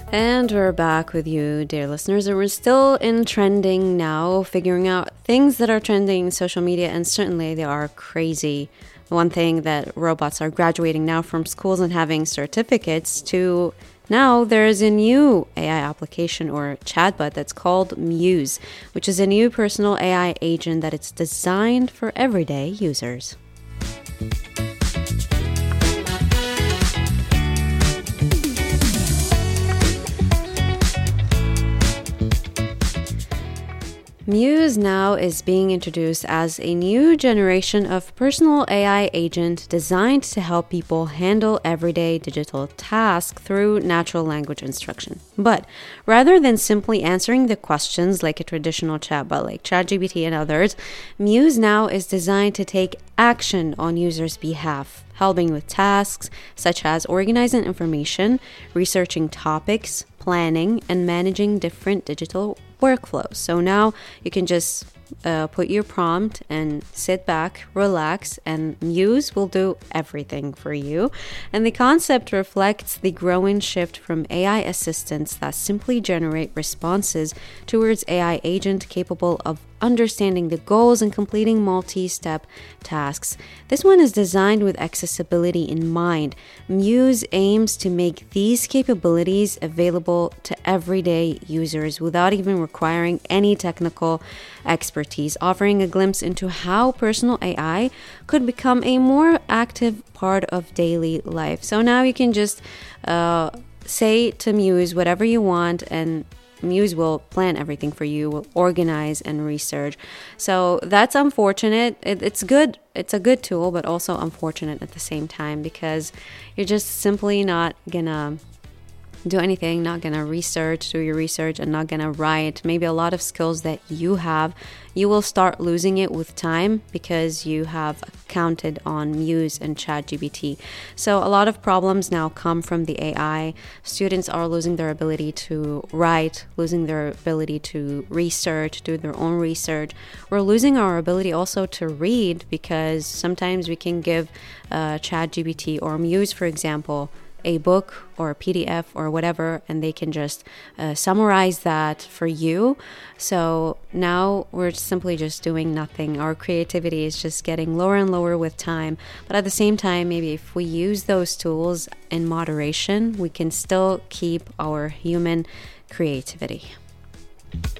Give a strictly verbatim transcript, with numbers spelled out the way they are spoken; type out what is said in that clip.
And we're back with you, dear listeners. And we're still in trending now, figuring out things that are trending in social media, and certainly they are crazy. One thing that robots are graduating now from schools and having certificates to now there's a new A I application or chatbot that's called Muse, which is a new personal A I agent that it's designed for everyday users. Muse now is being introduced as a new generation of personal A I agent designed to help people handle everyday digital tasks through natural language instruction. But rather than simply answering the questions like a traditional chatbot like ChatGPT and others, Muse now is designed to take action on users' behalf, helping with tasks such as organizing information, researching topics, planning, and managing different digital workflows. So now you can just uh, put your prompt and sit back, relax, and Muse will do everything for you. And the concept reflects the growing shift from A I assistants that simply generate responses towards A I agent capable of understanding the goals and completing multi-step tasks. This one is designed with accessibility in mind. Muse aims to make these capabilities available to everyday users without even requiring any technical expertise, offering a glimpse into how personal A I could become a more active part of daily life. So now you can just uh, say to Muse whatever you want, and Muse will plan everything for you, will organize and research. So that's unfortunate. It, it's good. It's a good tool, but also unfortunate at the same time because you're just simply not gonna do anything, not gonna research, do your research, and not gonna write. Maybe a lot of skills that you have, you will start losing it with time because you have counted on Muse and ChatGPT. So a lot of problems now come from the A I. Students are losing their ability to write, losing their ability to research, do their own research. We're losing our ability also to read because sometimes we can give uh, ChatGPT or Muse, for example, a book or a P D F or whatever, and they can just uh, summarize that for you. So now we're simply just doing nothing. Our creativity is just getting lower and lower with time. But at the same time, maybe if we use those tools in moderation, we can still keep our human creativity.